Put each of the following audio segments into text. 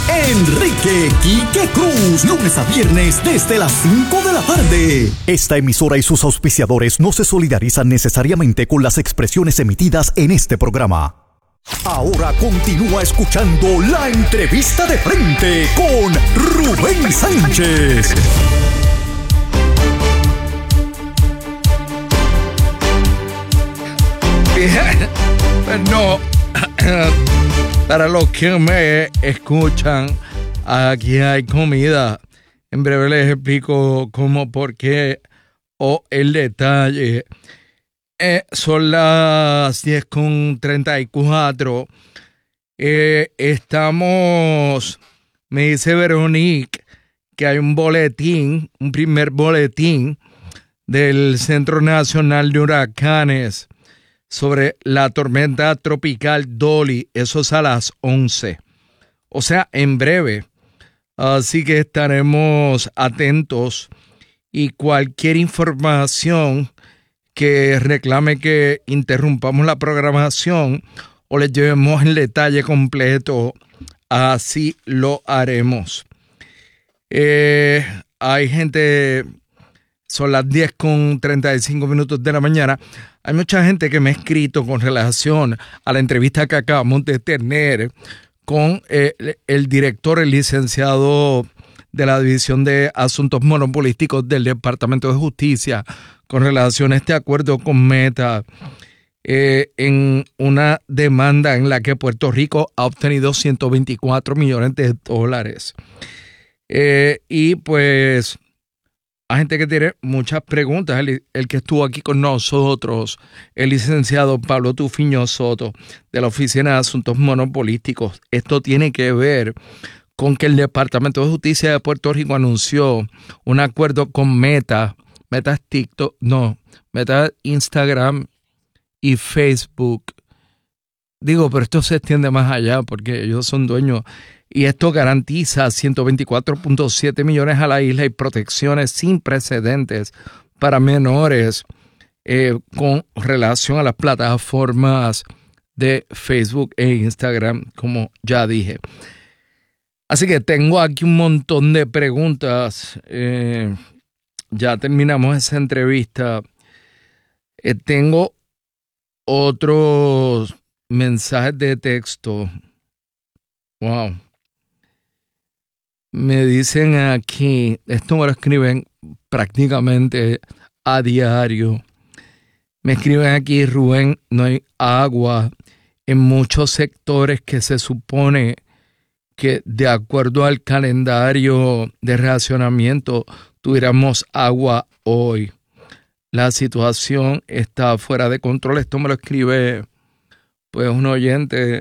Enrique Quique Cruz, lunes a viernes desde las 5 de la tarde. Esta emisora y sus auspiciadores no se solidarizan necesariamente con las expresiones emitidas en este programa. Ahora continúa escuchando la entrevista de frente con Rubén Sánchez. Bien, pues no, para los que me escuchan, aquí hay comida. En breve les explico cómo, por qué o el detalle. Son las 10:34. Estamos, me dice Veronique, que hay un boletín, un primer boletín del Centro Nacional de Huracanes sobre la tormenta tropical Dolly. Eso es a las 11. O sea, en breve. Así que estaremos atentos y cualquier información que reclame que interrumpamos la programación o les llevemos el detalle completo, así lo haremos. Hay gente, son las 10:35 de la mañana. Hay mucha gente que me ha escrito con relación a la entrevista que acabamos de tener con el director, el licenciado de la División de Asuntos Monopolísticos del Departamento de Justicia, con relación a este acuerdo con Meta, en una demanda en la que Puerto Rico ha obtenido $124 millones. Y pues hay gente que tiene muchas preguntas. El que estuvo aquí con nosotros, el licenciado Pablo Tufiño Soto, de la Oficina de Asuntos Monopolísticos. Esto tiene que ver con que el Departamento de Justicia de Puerto Rico anunció un acuerdo con Meta. Meta es TikTok, no, Meta es Instagram y Facebook. Digo, pero esto se extiende más allá porque ellos son dueños. Y esto garantiza 124.7 millones a la isla y protecciones sin precedentes para menores con relación a las plataformas de Facebook e Instagram, como ya dije. Así que tengo aquí un montón de preguntas. Ya terminamos esa entrevista. Tengo otros mensajes de texto. Wow. Me dicen aquí, esto me lo escriben prácticamente a diario. Me escriben aquí, Rubén, no hay agua en muchos sectores que se supone que de acuerdo al calendario de racionamiento tuviéramos agua hoy. La situación está fuera de control. Esto me lo escribe pues un oyente.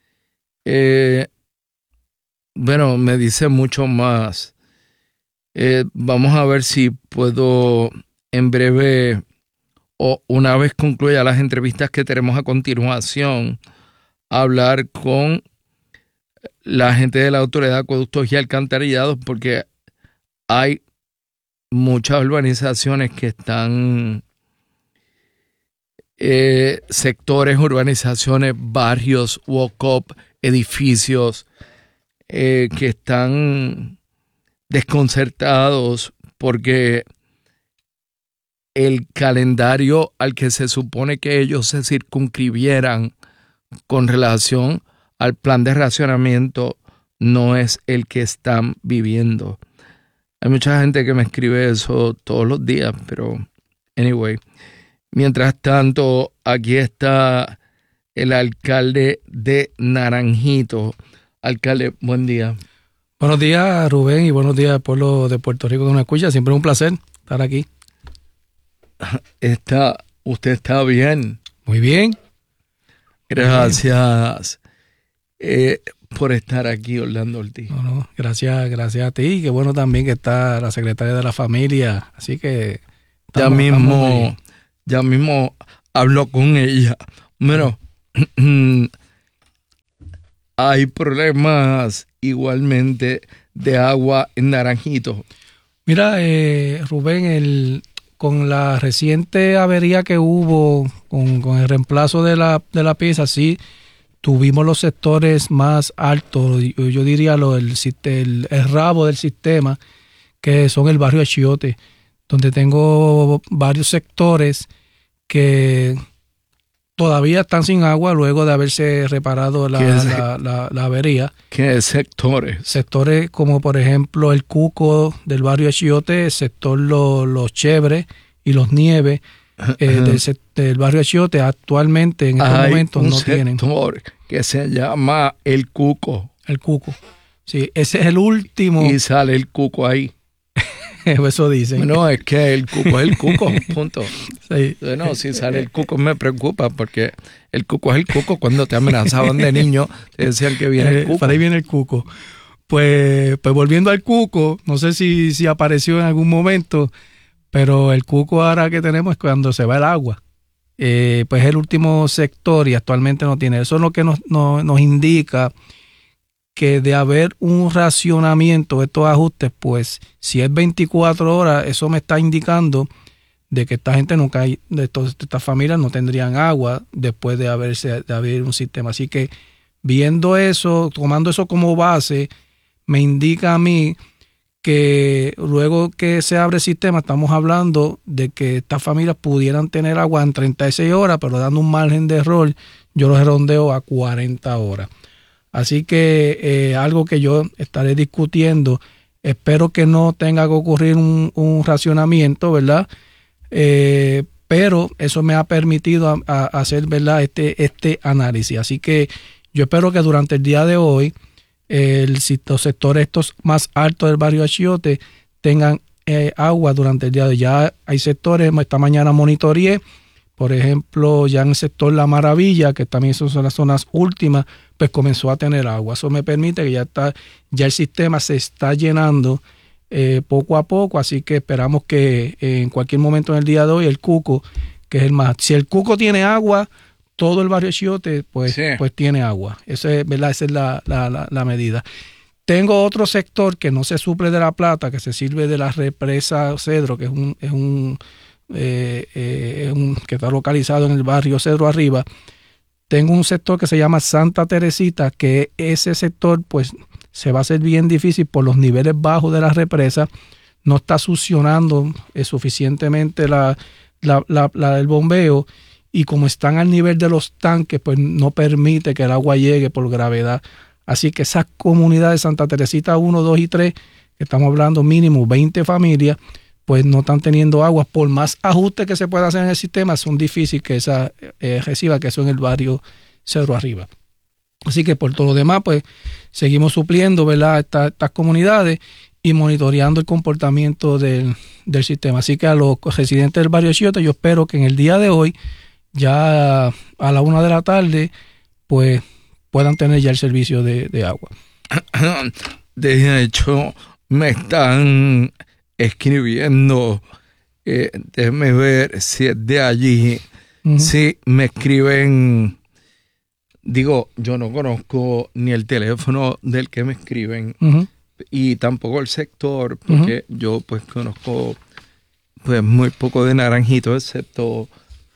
Bueno, me dice mucho más. Vamos a ver si puedo en breve o una vez concluya las entrevistas que tenemos a continuación, hablar con la gente de la Autoridad de Acueductos y Alcantarillados, porque hay muchas urbanizaciones que están, sectores, urbanizaciones, barrios, walk-up, edificios, que están desconcertados porque el calendario al que se supone que ellos se circunscribieran con relación al plan de racionamiento no es el que están viviendo. Hay mucha gente que me escribe eso todos los días, pero anyway. Mientras tanto, aquí está el alcalde de Naranjito. Alcalde, buen día. Buenos días, Rubén, y buenos días al pueblo de Puerto Rico que nos escucha. Siempre es un placer estar aquí. Usted está bien. Muy bien. Gracias por estar aquí, Orlando Ortiz. No, gracias a ti. Qué bueno también que está la secretaria de la familia. Así que ya mismo hablo con ella. Bueno, hay problemas igualmente de agua en Naranjito. Mira, Rubén, con la reciente avería que hubo con el reemplazo de la pieza, sí tuvimos los sectores más altos, yo diría el rabo del sistema, que son el barrio de Chiote, donde tengo varios sectores que todavía están sin agua luego de haberse reparado la avería. ¿Qué sectores? Sectores como por ejemplo el Cuco del barrio de Chiote, el sector Los Chebres y Los Nieves del barrio de Chiote actualmente en estos momentos no tienen. Hay un sector que se llama el Cuco. El Cuco. Sí, ese es el último. Y sale el Cuco ahí. Eso dicen. No, es que el Cuco es el Cuco, punto. Sí. No, si sale el Cuco me preocupa porque el Cuco es el Cuco. Cuando te amenazaban de niño te decían que viene el Cuco. Para ahí viene el Cuco. Pues volviendo al Cuco, no sé si apareció en algún momento, pero el Cuco ahora que tenemos es cuando se va el agua. Pues es el último sector y actualmente no tiene. Eso es lo que nos indica que de haber un racionamiento de estos ajustes, pues si es 24 horas, eso me está indicando de que esta gente estas familias no tendrían agua después de haber un sistema. Así que viendo eso, tomando eso como base, me indica a mí que luego que se abre el sistema, estamos hablando de que estas familias pudieran tener agua en 36 horas, pero dando un margen de error, yo los redondeo a 40 horas. Así que algo que yo estaré discutiendo, espero que no tenga que ocurrir un racionamiento, ¿verdad? Pero eso me ha permitido hacer, ¿verdad?, este análisis. Así que yo espero que durante el día de hoy los sectores estos más altos del barrio de Chiote tengan agua durante el día de hoy. Ya hay sectores, esta mañana monitoreé, por ejemplo, ya en el sector La Maravilla, que también son las zonas últimas, pues comenzó a tener agua. Eso me permite que ya el sistema se está llenando poco a poco, así que esperamos que en cualquier momento en el día de hoy el Cuco, que es el más... Si el Cuco tiene agua, todo el barrio Chiote pues tiene agua. ¿Verdad? Esa es la medida. Tengo otro sector que no se suple de La Plata, que se sirve de la represa Cedro, que es un que está localizado en el barrio Cedro Arriba. Tengo un sector que se llama Santa Teresita, que ese sector pues se va a hacer bien difícil por los niveles bajos de la represa. No está succionando suficientemente el bombeo, y como están al nivel de los tanques, pues no permite que el agua llegue por gravedad. Así que esas comunidades Santa Teresita 1, 2 y 3, que estamos hablando mínimo 20 familias, pues no están teniendo agua. Por más ajustes que se pueda hacer en el sistema, son difíciles que esa reciba, que eso en el barrio Cedro Arriba. Así que por todo lo demás, pues seguimos supliendo, ¿verdad?, estas comunidades y monitoreando el comportamiento del sistema. Así que a los residentes del barrio Chiote, yo espero que en el día de hoy, ya a la 1 de la tarde, pues puedan tener ya el servicio de agua. De hecho, me están escribiendo, déjeme ver si es de allí. Uh-huh. Sí, me escriben, digo, yo no conozco ni el teléfono del que me escriben, uh-huh, y tampoco el sector, porque uh-huh, yo pues conozco pues muy poco de Naranjito, excepto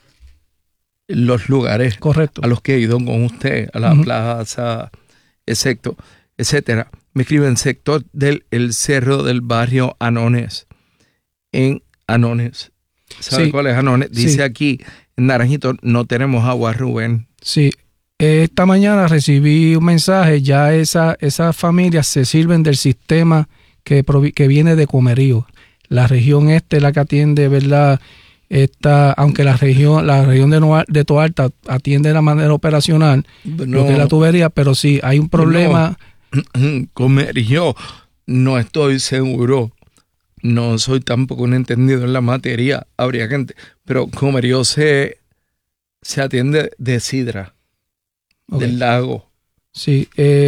los lugares, correcto, a los que he ido con usted, a la uh-huh plaza, etcétera. Me escriben sector del el cerro del barrio Anones, en Anones. ¿Sabe sí cuál es Anones? Dice sí, aquí, en Naranjito no tenemos agua, Rubén. Sí, esta mañana recibí un mensaje, ya esas familias se sirven del sistema que viene de Comerío. La región es la que atiende, ¿verdad? Aunque la región de Toalta atiende de la manera operacional, lo que es la tubería, pero sí, hay un problema. Comerío, no estoy seguro. No soy tampoco un entendido en la materia. Habría gente, pero Comerío se atiende de Sidra, okay, del lago. Sí,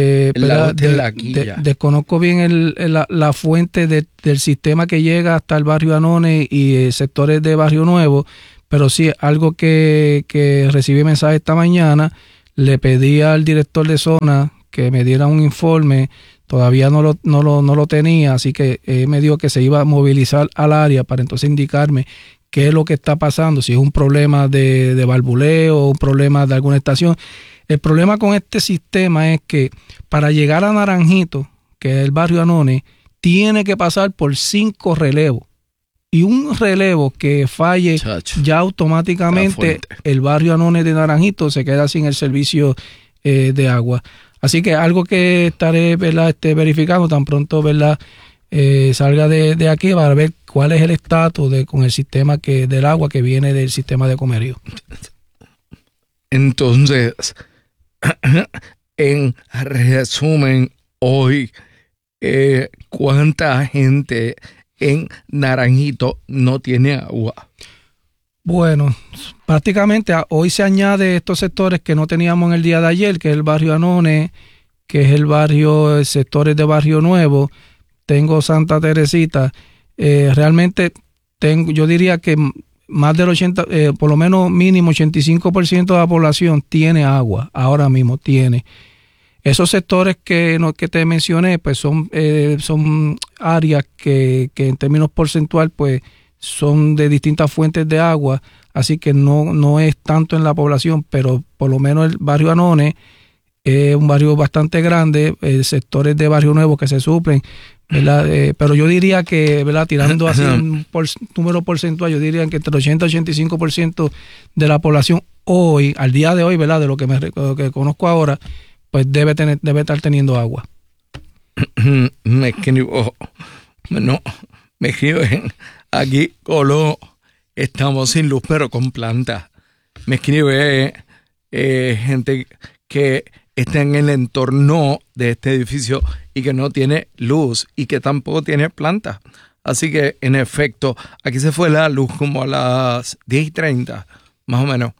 desconozco bien la fuente del sistema que llega hasta el barrio Anones y sectores de Barrio Nuevo, pero sí, algo que recibí mensaje esta mañana, le pedí al director de zona que me diera un informe, todavía no lo tenía, así que me dijo que se iba a movilizar al área para entonces indicarme qué es lo que está pasando, si es un problema de valvuleo, un problema de alguna estación. El problema con este sistema es que para llegar a Naranjito, que es el barrio Anones, tiene que pasar por 5 relevos. Y un relevo que falle, ya automáticamente el barrio Anones de Naranjito se queda sin el servicio de agua. Así que algo que estaré, ¿verdad?, verificando tan pronto, ¿verdad?, salga de aquí para ver cuál es el estatus con el sistema del agua que viene del sistema de Comerío. Entonces, en resumen, hoy, ¿cuánta gente en Naranjito no tiene agua? Bueno, prácticamente hoy se añade estos sectores que no teníamos en el día de ayer, que es el barrio Anones, que es el sectores de Barrio Nuevo, tengo Santa Teresita. Realmente yo diría que más del 80, por lo menos mínimo 85% de la población tiene agua, ahora mismo tiene. Esos sectores que te mencioné, pues son áreas que en términos porcentual, pues son de distintas fuentes de agua, así que no es tanto en la población, pero por lo menos el barrio Anones es un barrio bastante grande, sectores de Barrio Nuevo que se suplen, ¿verdad? Pero yo diría que, ¿verdad?, tirando así un número porcentual, yo diría que entre el 80 y 85% de la población hoy, al día de hoy, ¿verdad?, de lo que conozco ahora, pues debe estar teniendo agua. Me escriben aquí, Colo, estamos sin luz pero con plantas. Me escribe gente que está en el entorno de este edificio y que no tiene luz y que tampoco tiene plantas. Así que, en efecto, aquí se fue la luz como a las 10:30, más o menos.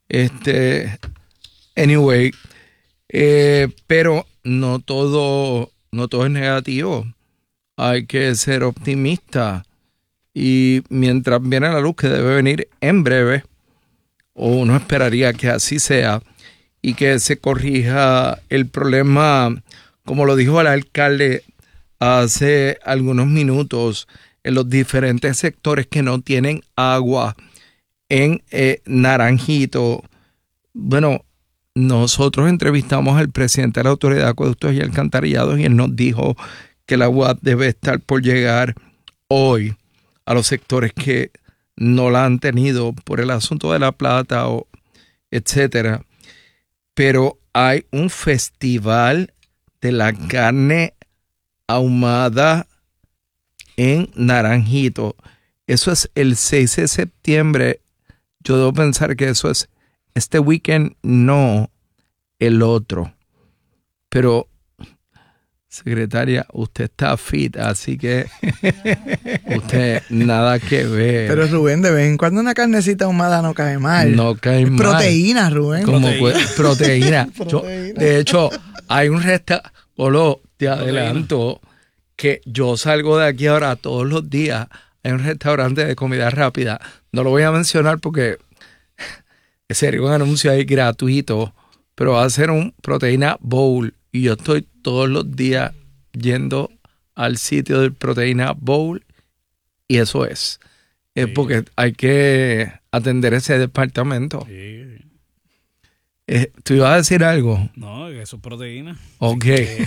Anyway, pero no todo es negativo. Hay que ser optimista. Y mientras viene la luz, que debe venir en breve, o uno esperaría que así sea, y que se corrija el problema, como lo dijo el alcalde hace algunos minutos, en los diferentes sectores que no tienen agua en Naranjito. Bueno, nosotros entrevistamos al presidente de la Autoridad de Acueductos y Alcantarillados y él nos dijo que el agua debe estar por llegar hoy a los sectores que no la han tenido por el asunto de la plata o etcétera. Pero hay un festival de la carne ahumada en Naranjito. Eso es el 6 de septiembre. Yo debo pensar que eso es este weekend, no el otro. Pero, secretaria, usted está fit, así que usted nada que ver. Pero Rubén, de vez en cuando una carnecita ahumada no cae mal. No cae mal. Proteína, Rubén. Como proteína. De hecho, hay un restaurante, te adelanto, que yo salgo de aquí ahora todos los días. Hay un restaurante de comida rápida. No lo voy a mencionar porque sería un anuncio ahí gratuito, pero va a ser un proteína bowl. Y yo estoy todos los días yendo al sitio del proteína bowl y eso es. Es porque hay que atender ese departamento. Sí. ¿Tú ibas a decir algo? No, eso es proteína. Ok.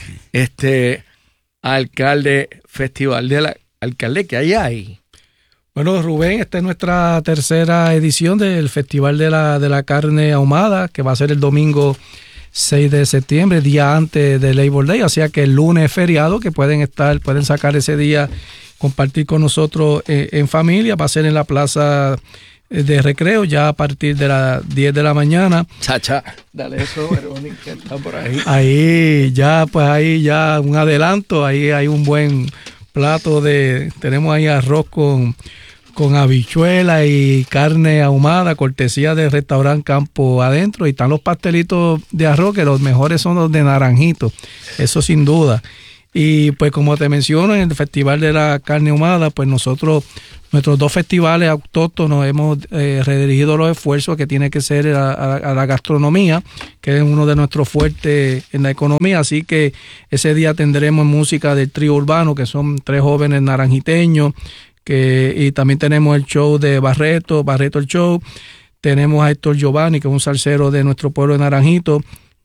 Alcalde, festival de la... Alcalde, ¿qué hay ahí? Bueno, Rubén, esta es nuestra tercera edición del Festival de la Carne Ahumada, que va a ser el domingo 6 de septiembre, día antes de Labor Day, o sea que el lunes es feriado, que pueden sacar ese día, compartir con nosotros en familia. Va a ser en la plaza de recreo, ya a partir de las 10 de la mañana. Chacha, dale eso, Verónica, que está por ahí. Ahí ya un adelanto, ahí hay un buen plato tenemos ahí arroz con habichuela y carne ahumada, cortesía del restaurante Campo Adentro, y están los pastelitos de arroz, que los mejores son los de Naranjito, eso sin duda. Y pues como te menciono, en el Festival de la Carne Ahumada, pues nuestros 2 festivales autóctonos hemos redirigido los esfuerzos que tiene que ser a la gastronomía, que es uno de nuestros fuertes en la economía. Así que ese día tendremos música del trío urbano, que son 3 jóvenes naranjiteños, y también tenemos el show de Barreto el show. Tenemos a Héctor Giovanni, que es un salsero de nuestro pueblo de Naranjito,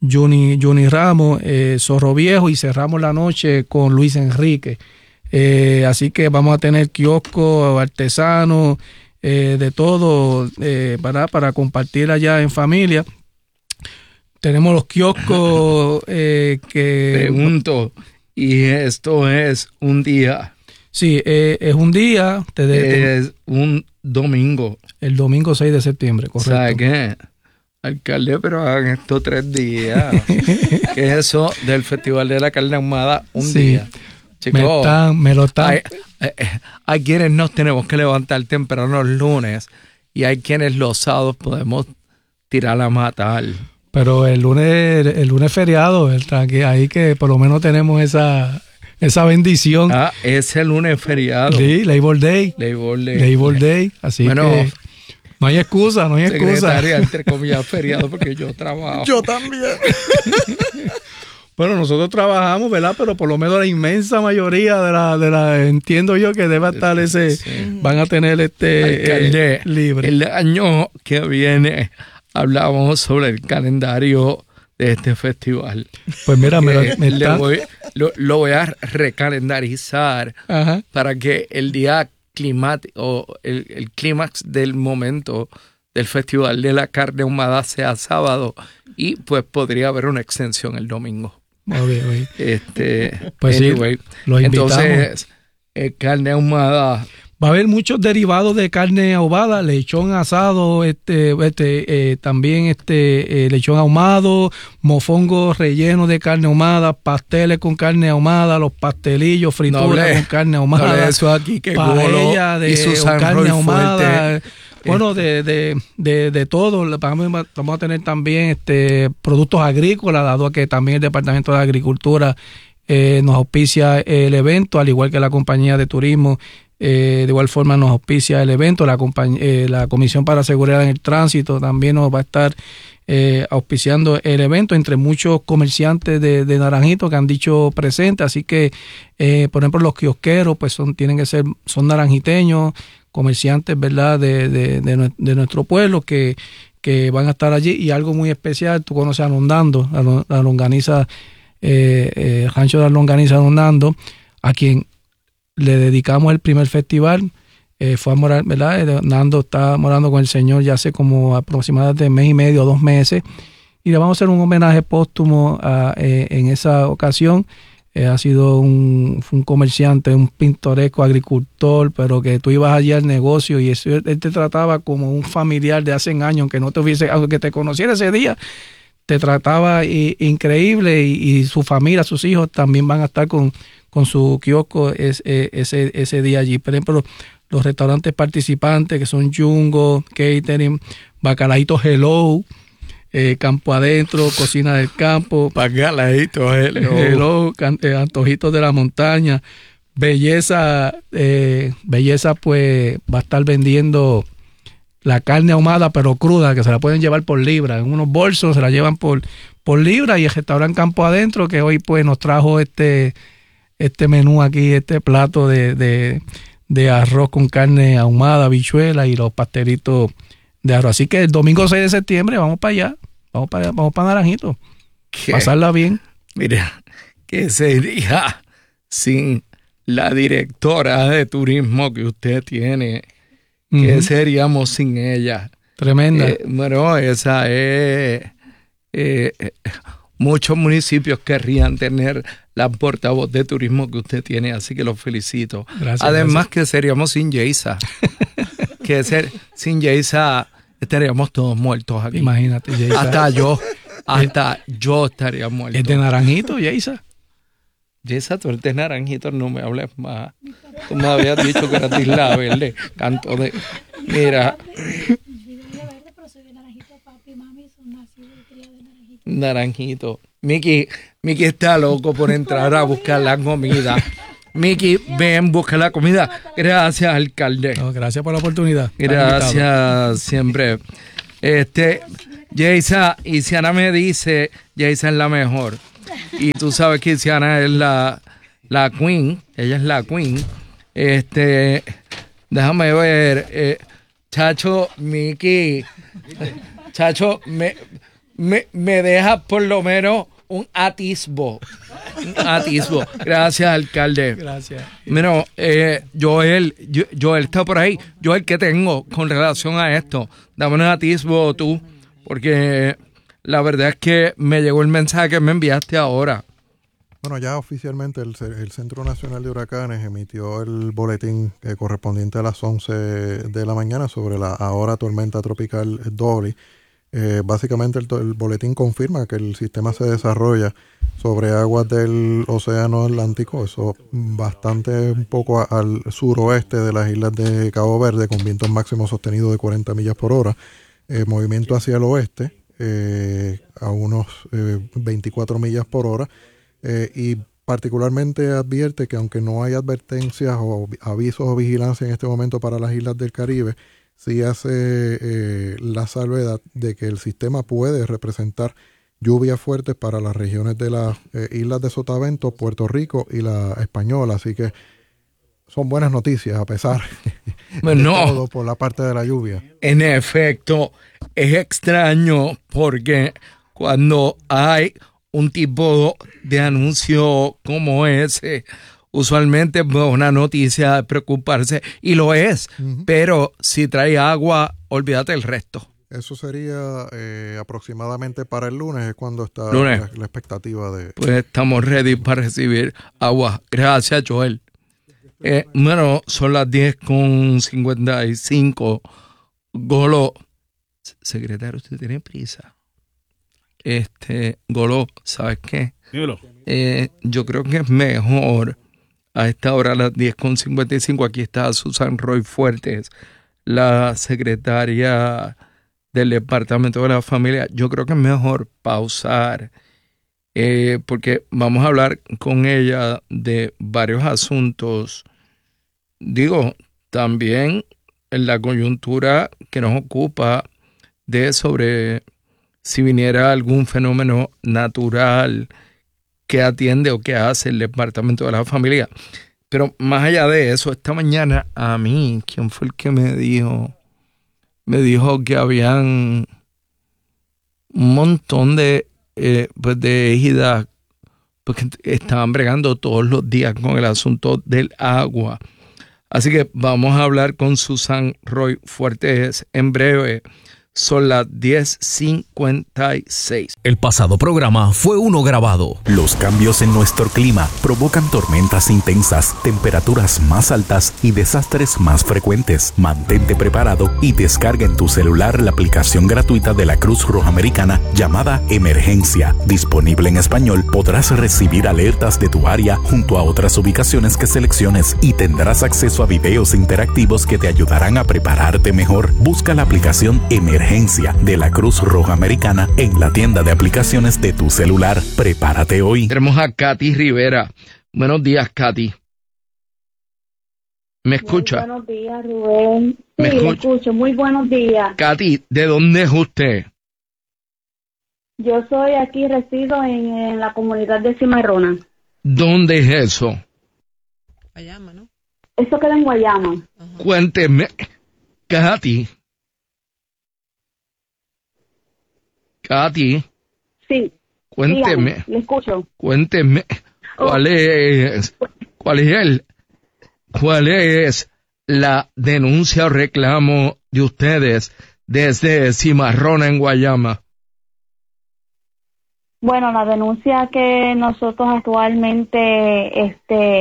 Juni Ramos, Zorro Viejo, y cerramos la noche con Luis Enrique. Así que vamos a tener kiosco, artesanos, de todo, para compartir allá en familia. Tenemos los kioscos que... Pregunto, ¿y esto es un día? Sí, es un día. Es un domingo. El domingo 6 de septiembre, correcto. ¿Sabe qué? Alcalde, pero hagan estos 3 días. ¿Qué es eso del Festival de la Carne Ahumada? Un día. Chicos, me lo están. Hay quienes nos tenemos que levantar temprano los lunes y hay quienes los sábados podemos tirar a matar. Pero el lunes feriado, ahí que por lo menos tenemos esa bendición. Ese lunes feriado. Sí, Labor Day. Labor Day. Así que no hay excusa, Secretaria, entre comillas, feriado, porque yo trabajo. Yo también. Bueno, nosotros trabajamos, ¿verdad? Pero por lo menos la inmensa mayoría de la entiendo yo que debe estar van a tener libre. El año que viene hablamos sobre el calendario de este festival. Pues mira, lo voy a recalendarizar. Ajá. Para que el día climático o el clímax del momento del Festival de la Carne Ahumada sea sábado y pues podría haber una extensión el domingo. Okay. Pues anyway, sí, los invitamos. Entonces, carne ahumada. Va a haber muchos derivados de carne ahumada, lechón asado, también lechón ahumado, mofongo relleno de carne ahumada, pasteles con carne ahumada, los pastelillos, frituras con carne ahumada, eso aquí que paella de carne ahumada. Bueno, de todo. Vamos a tener también productos agrícolas, dado que también el Departamento de Agricultura nos auspicia el evento, al igual que la compañía de turismo. De igual forma nos auspicia el evento. La Comisión para Seguridad en el Tránsito también nos va a estar auspiciando el evento, entre muchos comerciantes de Naranjito que han dicho presente. Así que, por ejemplo, los kiosqueros pues son naranjiteños, comerciantes, ¿verdad?, de nuestro pueblo que van a estar allí. Y algo muy especial, tú conoces a Londondo, la longaniza, rancho de la longaniza Londondo, a quien le dedicamos el primer festival. Fue a morar, ¿verdad? Nando está morando con el Señor ya hace como aproximadamente 1 mes y medio, 2 meses, y le vamos a hacer un homenaje póstumo en esa ocasión. Ha sido un comerciante, un pintoresco agricultor, pero que tú ibas allí al negocio y él te trataba como un familiar de hace años, aunque te conociera ese día, te trataba increíble, y su familia, sus hijos también van a estar con su kiosco ese día allí. Por ejemplo, los restaurantes participantes que son Jungo, Catering, Bacalaíto Hello, Campo Adentro, Cocina del Campo, Bacalaíto Hello, Antojitos de la Montaña, Belleza pues va a estar vendiendo la carne ahumada pero cruda, que se la pueden llevar por libra, en unos bolsos se la llevan por libra, y el restaurante Campo Adentro, que hoy pues nos trajo este menú aquí, este plato de arroz con carne ahumada, habichuela y los pastelitos de arroz. Así que el domingo 6 de septiembre vamos para allá, vamos para Naranjito, pasarla bien. Mira, ¿qué sería sin la directora de turismo que usted tiene? ¿Qué seríamos sin ella? Tremenda. Bueno, esa es... muchos municipios querrían tener la portavoz de turismo que usted tiene, así que los felicito. Gracias. Además, que seríamos sin Yeisa. Sin Yeisa estaríamos todos muertos aquí. Imagínate, Yeisa. Hasta yo estaría muerto. ¿Es de Naranjito, Yeisa? Yeisa, tú eres de Naranjito, no me hables más. Tú me habías dicho que eras de Isla Verde. Canto de... Mira... Naranjito. Miki está loco por entrar a buscar la comida. Miki, ven, busca la comida. Gracias, alcalde. No, gracias por la oportunidad. Gracias, siempre. Yeisa, Isiana me dice, Yeisa es la mejor. Y tú sabes que Isiana es la queen. Ella es la queen. Déjame ver. Chacho, Miki. Chacho, me deja por lo menos un atisbo. Un atisbo. Gracias, alcalde. Gracias. Bueno, Joel está por ahí. Joel, ¿qué tengo con relación a esto? Dame un atisbo tú, porque la verdad es que me llegó el mensaje que me enviaste ahora. Bueno, ya oficialmente el Centro Nacional de Huracanes emitió el boletín correspondiente a las 11 de la mañana sobre la ahora tormenta tropical Dolly. Básicamente el boletín confirma que el sistema se desarrolla sobre aguas del Océano Atlántico, eso bastante un poco al suroeste de las islas de Cabo Verde, con vientos máximos sostenidos de 40 millas por hora, movimiento hacia el oeste a unos 24 millas por hora, y particularmente advierte que aunque no hay advertencias o avisos o vigilancia en este momento para las islas del Caribe, sí hace la salvedad de que el sistema puede representar lluvias fuertes para las regiones de las islas de Sotavento, Puerto Rico y la Española, así que son buenas noticias a pesar de todo por la parte de la lluvia. En efecto, es extraño porque cuando hay un tipo de anuncio como ese, usualmente es una noticia de preocuparse, y lo es, pero si trae agua, olvídate el resto. Eso sería aproximadamente para el lunes, es cuando está la expectativa de... Pues estamos ready para recibir agua. Gracias, Joel. Bueno, son las 10:55. Golo, secretario, usted tiene prisa. Golo, ¿sabes qué? Dímelo. Yo creo que es mejor a esta hora, a las 10:55, aquí está Susan Roy Fuertes, la secretaria del Departamento de la Familia. Yo creo que es mejor pausar, porque vamos a hablar con ella de varios asuntos. Digo, también en la coyuntura que nos ocupa sobre si viniera algún fenómeno natural que atiende o que hace el Departamento de la Familia. Pero más allá de eso, esta mañana a mí, ¿quién fue el que me dijo? Me dijo que habían un montón de ejidas, porque estaban bregando todos los días con el asunto del agua. Así que vamos a hablar con Susan Roy Fuertes en breve. Son las 10:56. El pasado programa fue uno grabado. Los cambios en nuestro clima provocan tormentas intensas, temperaturas más altas y desastres más frecuentes. Mantente preparado y descarga en tu celular la aplicación gratuita de la Cruz Roja Americana llamada Emergencia. Disponible en español, podrás recibir alertas de tu área junto a otras ubicaciones que selecciones y tendrás acceso a videos interactivos que te ayudarán a prepararte mejor. Busca la aplicación Emergencia de la Cruz Roja Americana en la tienda de aplicaciones de tu celular. Prepárate hoy. Tenemos a Katy Rivera. Buenos días, Katy. ¿Me escucha? Muy buenos días, Rubén. Sí, ¿Me escucho. Muy buenos días. Katy, ¿de dónde es usted? Yo soy aquí, resido en la comunidad de Cimarrona. ¿Dónde es eso? Guayama, ¿no? Eso queda en Guayama. Ajá. Cuénteme, Katy. Katy. Sí. Cuénteme. Dígame, le escucho. Cuénteme. ¿Cuál es la denuncia o reclamo de ustedes desde Cimarrona en Guayama? Bueno, la denuncia que nosotros actualmente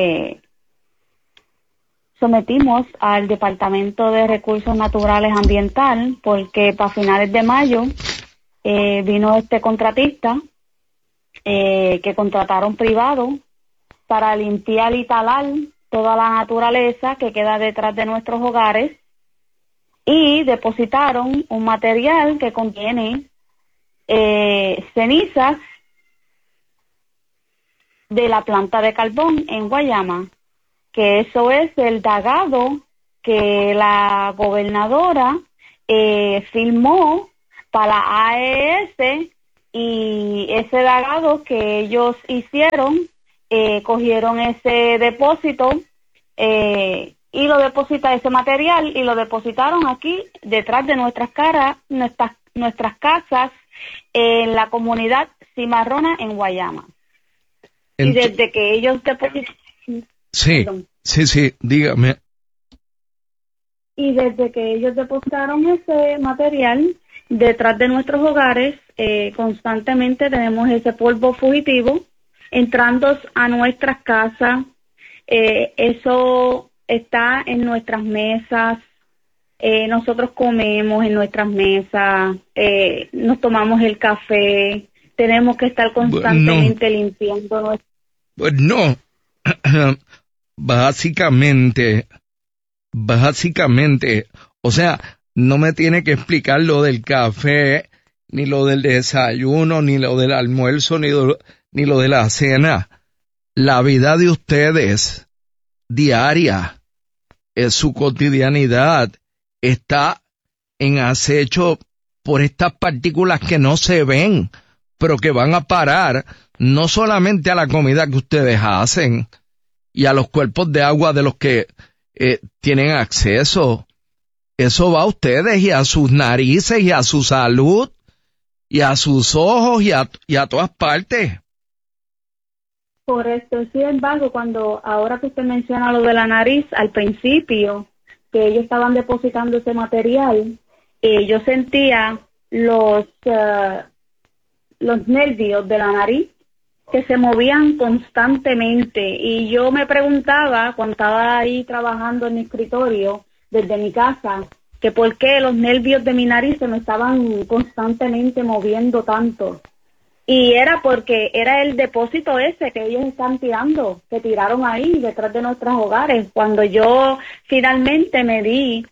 sometimos al Departamento de Recursos Naturales Ambiental, porque para finales de mayo vino este contratista que contrataron privado para limpiar y talar toda la naturaleza que queda detrás de nuestros hogares, y depositaron un material que contiene cenizas de la planta de carbón en Guayama, que eso es el dragado que la gobernadora firmó para la AES, y ese dragado que ellos hicieron, cogieron ese depósito y lo depositaron, ese material, y lo depositaron aquí detrás de nuestras casas, en la comunidad Cimarrona en Guayama. Y desde que ellos Sí, dígame. Y desde que ellos depositaron ese material detrás de nuestros hogares, constantemente tenemos ese polvo fugitivo entrando a nuestras casas. Eso está en nuestras mesas. Nosotros comemos en nuestras mesas, nos tomamos el café, tenemos que estar constantemente limpiando. No, básicamente, o sea, no me tiene que explicar lo del café, ni lo del desayuno, ni lo del almuerzo, ni lo de la cena. La vida de ustedes, diaria, es su cotidianidad, está en acecho por estas partículas que no se ven, pero que van a parar no solamente a la comida que ustedes hacen y a los cuerpos de agua de los que tienen acceso. Eso va a ustedes y a sus narices y a su salud y a sus ojos y a todas partes. Correcto. Sin embargo, ahora que usted menciona lo de la nariz, al principio que ellos estaban depositando ese material, yo sentía los nervios de la nariz que se movían constantemente, y yo me preguntaba cuando estaba ahí trabajando en mi escritorio desde mi casa, que por qué los nervios de mi nariz se me estaban constantemente moviendo tanto. Y era porque era el depósito ese que ellos están tirando, que tiraron ahí detrás de nuestros hogares. Cuando yo finalmente me di,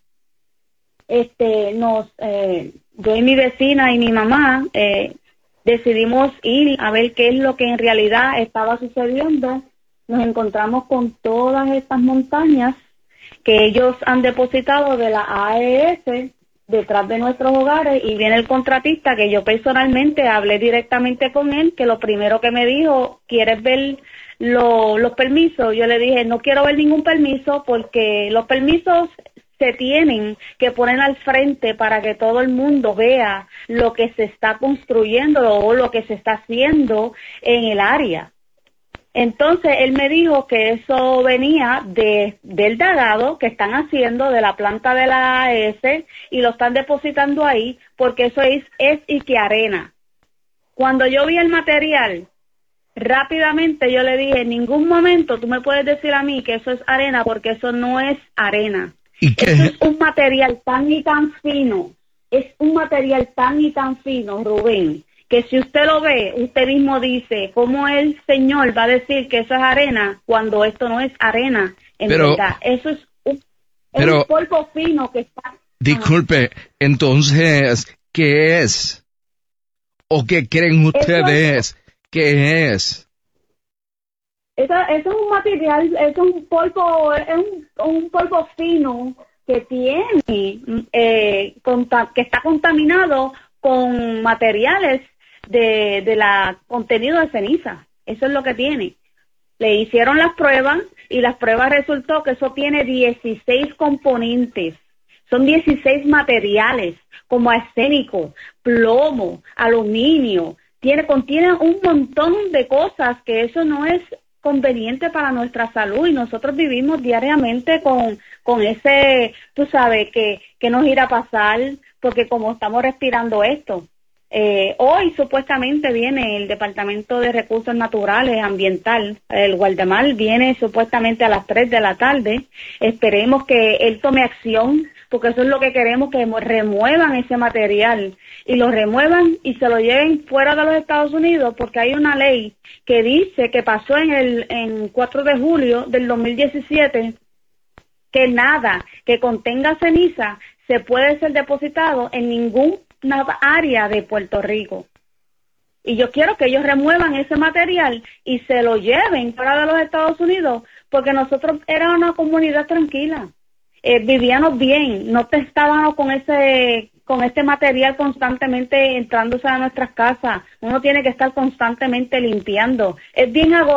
yo y mi vecina y mi mamá decidimos ir a ver qué es lo que en realidad estaba sucediendo. Nos encontramos con todas estas montañas que ellos han depositado de la AES detrás de nuestros hogares, y viene el contratista, que yo personalmente hablé directamente con él, que lo primero que me dijo, ¿quieres ver los permisos? Yo le dije, no quiero ver ningún permiso, porque los permisos se tienen que poner al frente para que todo el mundo vea lo que se está construyendo o lo que se está haciendo en el área. Entonces él me dijo que eso venía del dragado que están haciendo de la planta de la AES, y lo están depositando ahí porque eso es y que arena. Cuando yo vi el material, rápidamente yo le dije, en ningún momento tú me puedes decir a mí que eso es arena, porque eso no es arena. ¿Y qué? Eso es un material tan y tan fino, Rubén, que si usted lo ve, usted mismo dice, ¿cómo el Señor va a decir que eso es arena cuando esto no es arena? Verdad, eso es un polvo fino que está... Disculpe, entonces, ¿qué es? ¿O qué creen ustedes que es? Eso es un material, es un polvo fino que tiene, que está contaminado con materiales de la contenido de ceniza. Eso es lo que tiene. Le hicieron las pruebas y las pruebas resultó que eso tiene 16 componentes. Son 16 materiales como arsénico, plomo, aluminio. Contiene un montón de cosas que eso no es conveniente para nuestra salud, y nosotros vivimos diariamente con ese, tú sabes, que nos irá a pasar, porque como estamos respirando esto. Hoy supuestamente viene el Departamento de Recursos Naturales Ambiental, el Guardemar, viene supuestamente a las 3 de la tarde. Esperemos que él tome acción, porque eso es lo que queremos, que remuevan ese material, y lo remuevan y se lo lleven fuera de los Estados Unidos, porque hay una ley que dice que pasó en 4 de julio del 2017, que nada que contenga ceniza se puede ser depositado en ninguna área de Puerto Rico. Y yo quiero que ellos remuevan ese material y se lo lleven fuera de los Estados Unidos, porque nosotros éramos una comunidad tranquila, vivíamos bien, no estábamos con este material constantemente entrándose a nuestras casas. Uno tiene que estar constantemente limpiando. Es bien agotador